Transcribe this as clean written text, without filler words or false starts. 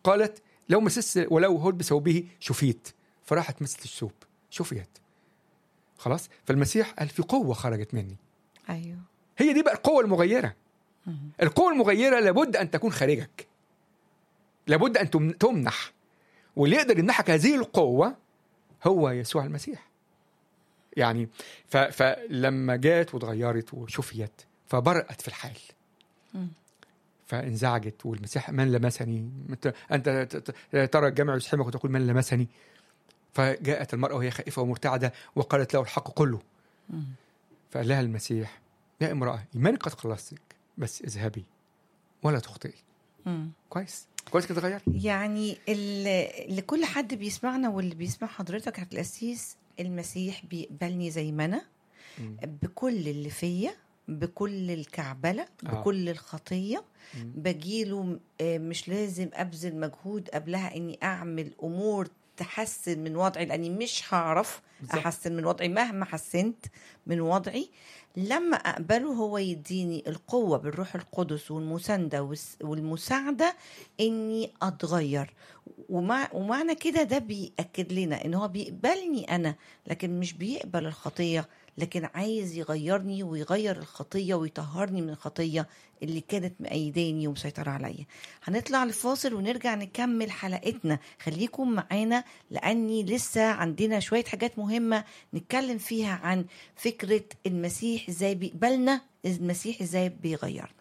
قالت لو مسست ولو هد بثوبه شفيت، فراحت مسست الثوب شفيت. خلاص. فالمسيح قال في قوة خرجت مني. أيوه. هي دي بقى القوة المغيرة. القوة المغيرة لابد أن تكون خارجك، لابد أن تمنح، واللي يقدر يمنحك هذه القوة هو يسوع المسيح. يعني فلما جات وتغيرت وشفيت فبرأت في الحال، فانزعجت. والمسيح من لمسني، أنت ترى الجمع يزحمك وتقول من لمسني. فجاءت المرأة وهي خائفة ومرتعدة وقالت له الحق كله. فقال لها المسيح يا امرأة إيمانك قد خلصتك، بس اذهبي ولا تخطئي. كويس كده غير. يعني لكل حد بيسمعنا واللي بيسمع حضرتك على الأسيس، المسيح بيقبلني زي ما أنا، بكل اللي فيا، بكل الكعبلة، بكل الخطية. بجيله مش لازم أبذل مجهود قبلها إني أعمل أمور تحسن من وضعي، لأني مش هعرف أحسن من وضعي مهما حسنت من وضعي. لما أقبله هو يديني القوة بالروح القدس والمساندة والمساعدة إني أتغير. ومعنى كده ده بيأكد لنا إن هو بيقبلني أنا، لكن مش بيقبل الخطية، لكن عايز يغيرني ويغير الخطية ويطهرني من الخطية اللي كانت مأيداني ومسيطرة عليا. هنطلع لفاصل ونرجع نكمل حلقتنا. خليكم معانا لأني لسه عندنا شوية حاجات مهمة نتكلم فيها عن فكرة المسيح ازاي بيقبلنا، المسيح ازاي بيغيرنا.